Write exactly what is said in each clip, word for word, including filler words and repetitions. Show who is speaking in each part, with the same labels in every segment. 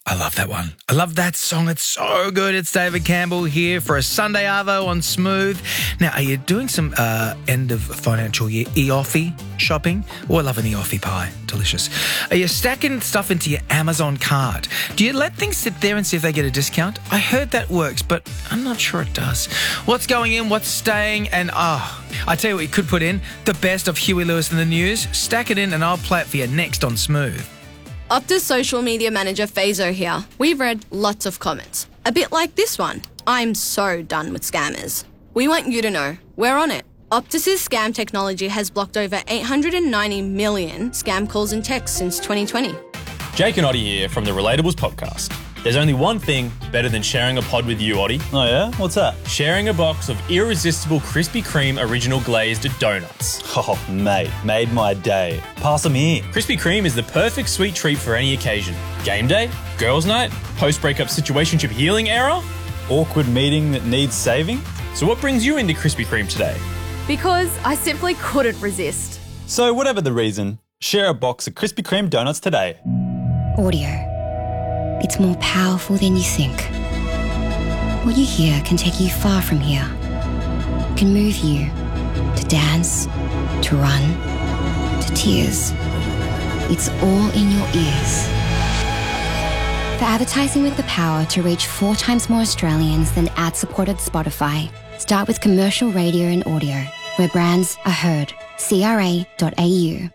Speaker 1: I love that one. I love that song. It's so good. It's David Campbell here for a Sunday Arvo on Smooth. Now, are you doing some uh, end of financial year E O F I shopping? Oh, I love an E O F I pie. Delicious. Are you stacking stuff into your Amazon cart? Do you let things sit there and see if they get a discount? I heard that works, but I'm not sure it does. What's going in? What's staying? And ah, oh, I tell you what you could put in. The best of Huey Lewis and the News. Stack it in and I'll play it for you next on Smooth.
Speaker 2: Optus social media manager Fazo here. We've read lots of comments. A bit like this one. I'm so done with scammers. We want you to know, we're on it. Optus's scam technology has blocked over eight hundred ninety million scam calls and texts since twenty twenty.
Speaker 3: Jake and Oddie here from the Relatables podcast. There's only one thing better than sharing a pod with you, Oddie.
Speaker 4: Oh yeah? What's that?
Speaker 3: Sharing a box of irresistible Krispy Kreme original glazed donuts.
Speaker 4: Oh, mate, made my day. Pass them here.
Speaker 3: Krispy Kreme is the perfect sweet treat for any occasion. Game day, girls' night, post-breakup situationship healing era,
Speaker 4: awkward meeting that needs saving.
Speaker 3: So what brings you into Krispy Kreme today?
Speaker 5: Because I simply couldn't resist.
Speaker 4: So whatever the reason, share a box of Krispy Kreme donuts today.
Speaker 6: Audio. It's more powerful than you think. What you hear can take you far from here. It can move you to dance, to run, to tears. It's all in your ears. For advertising with the power to reach four times more Australians than ad-supported Spotify, start with commercial radio and audio, where brands are heard. C R A dot A U.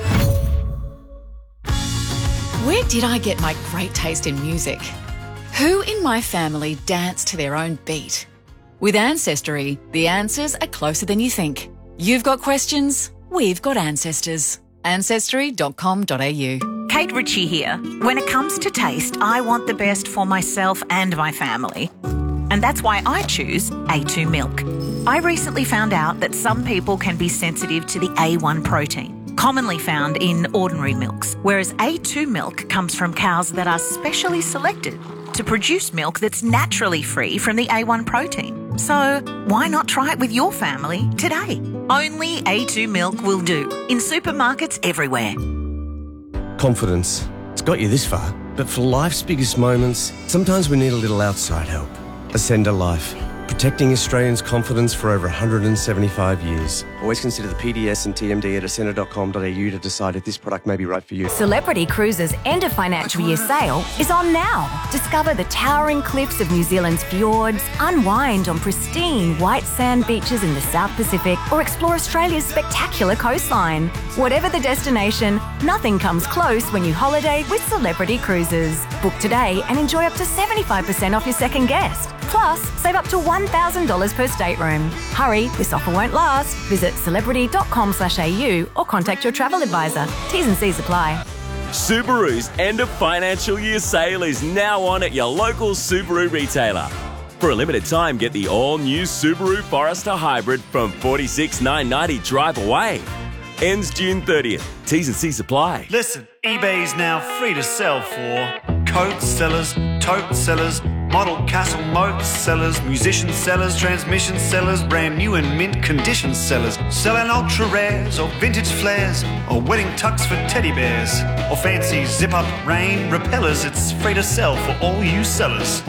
Speaker 7: Where did I get my great taste in music? Who in my family danced to their own beat? With Ancestry, the answers are closer than you think. You've got questions, we've got ancestors. ancestry dot com dot a u.
Speaker 8: Kate Ritchie here. When it comes to taste, I want the best for myself and my family. And that's why I choose A two milk. I recently found out that some people can be sensitive to the A one protein, commonly found in ordinary milks, whereas A two milk comes from cows that are specially selected to produce milk that's naturally free from the A one protein. So why not try it with your family today? Only A two milk will do, in supermarkets everywhere.
Speaker 9: Confidence. It's got you this far, but for life's biggest moments, sometimes we need a little outside help. Ascender Life. Protecting Australians' confidence for over one hundred seventy-five years. Always consider the P D S and T M D at ascender dot com dot a u to decide if this product may be right for you.
Speaker 10: Celebrity Cruises' end of financial year sale is on now. Discover the towering cliffs of New Zealand's fjords, unwind on pristine white sand beaches in the South Pacific, or explore Australia's spectacular coastline. Whatever the destination, nothing comes close when you holiday with Celebrity Cruises. Book today and enjoy up to seventy-five percent off your second guest. Plus, save up to one thousand dollars per stateroom. Hurry, this offer won't last. Visit celebrity dot com slash a u or contact your travel advisor. T's and C's apply.
Speaker 11: Subaru's end of financial year sale is now on at your local Subaru retailer. For a limited time, get the all-new Subaru Forester Hybrid from forty-six thousand nine hundred ninety dollars drive away. Ends June thirtieth. T's and C's apply.
Speaker 12: Listen, eBay's now free to sell for coat sellers, tote sellers, model castle moat sellers, musician sellers, transmission sellers, brand new and mint condition sellers, selling ultra rares or vintage flares or wedding tux for teddy bears or fancy zip-up rain repellers. It's free to sell for all you sellers.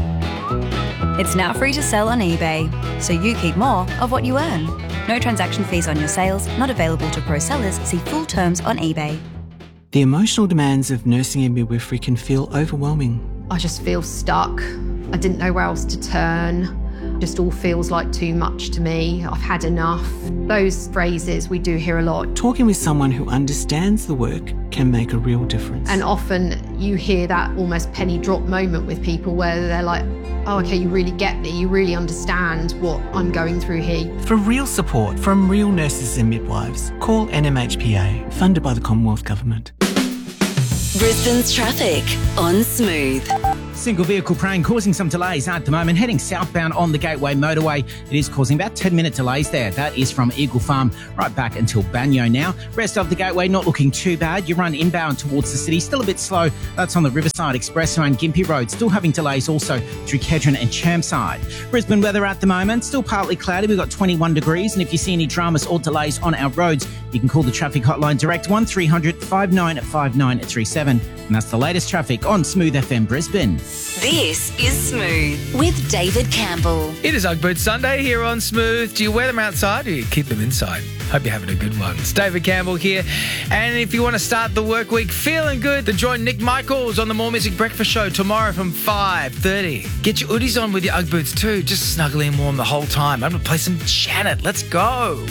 Speaker 13: It's now free to sell on eBay, so you keep more of what you earn. No transaction fees on your sales, not available to pro sellers. See full terms on eBay.
Speaker 14: The emotional demands of nursing and midwifery can feel overwhelming.
Speaker 5: I just feel stuck. I didn't know where else to turn. Just all feels like too much to me. I've had enough. Those phrases we do hear a lot.
Speaker 14: Talking with someone who understands the work can make a real difference.
Speaker 5: And often you hear that almost penny drop moment with people where they're like, oh, okay, you really get me. You really understand what I'm going through here.
Speaker 14: For real support from real nurses and midwives, call N M H P A, funded by the Commonwealth Government.
Speaker 15: Brisbane's traffic on Smooth. Single vehicle train causing some delays at the moment. Heading southbound on the Gateway Motorway, it is causing about ten minute delays there. That is from Eagle Farm right back until Banyo now. Rest of the Gateway not looking too bad. You run inbound towards the city, still a bit slow. That's on the Riverside Expressway and Gympie Road. Still having delays also through Kedron and Chermside. Brisbane weather at the moment, still partly cloudy. We've got twenty-one degrees, and if you see any dramas or delays on our roads, you can call the traffic hotline direct one three hundred five nine five nine three seven. And that's the latest traffic on Smooth F M Brisbane.
Speaker 16: This is Smooth with David Campbell.
Speaker 1: It is Ugg Boot Sunday here on Smooth. Do you wear them outside or do you keep them inside? Hope you're having a good one. It's David Campbell here. And if you want to start the work week feeling good, then join Nick Michaels on the More Music Breakfast Show tomorrow from five thirty. Get your hoodies on with your Ugg boots too. Just snuggle in warm the whole time. I'm going to play some Janet. Let's go.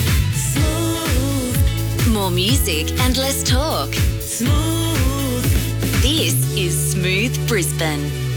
Speaker 16: More music and less talk. Smooth. This is Smooth Brisbane.